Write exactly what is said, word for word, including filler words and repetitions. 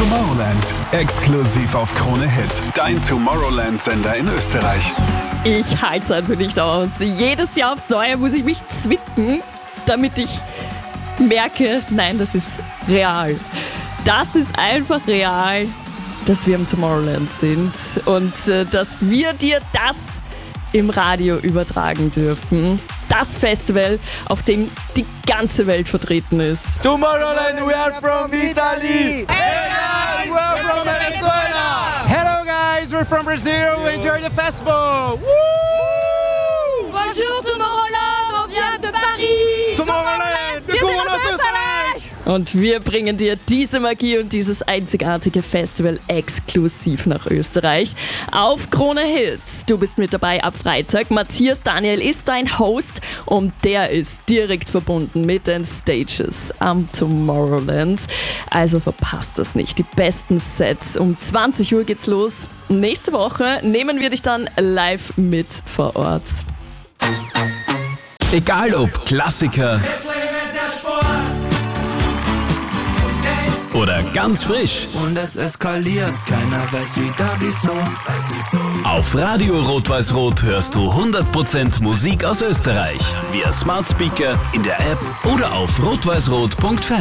Tomorrowland, exklusiv auf Krone Hit. Dein Tomorrowland-Sender in Österreich. Ich halte es einfach nicht aus. Jedes Jahr aufs Neue muss ich mich zwicken, damit ich merke, nein, das ist real. Das ist einfach real, dass wir im Tomorrowland sind und äh, dass wir dir das im Radio übertragen dürfen. Das Festival, auf dem die ganze Welt vertreten ist. Tomorrowland, we are from Italy! Hey guys, we are from Venezuela! Hello guys, we're from Brazil, enjoy the festival! Woo! Bonjour Tomorrowland, on vient de Paris! Tomorrowland, wir kommen aus Österreich! Und wir bringen dir diese Magie und dieses einzigartige Festival exklusiv nach Österreich auf Krone Hits. Du bist mit dabei ab Freitag. Matthias Daniel ist dein Host und der ist direkt verbunden mit den Stages am Tomorrowland. Also verpasst das nicht. Die besten Sets. Um zwanzig Uhr geht's los. Nächste Woche nehmen wir dich dann live mit vor Ort. Egal ob Klassiker oder ganz frisch. Und es eskaliert, keiner weiß wieder wieso. Auf Radio Rot-Weiß-Rot hörst du hundert Prozent Musik aus Österreich. Via Smart Speaker, in der App oder auf rot weiß rot punkt fan.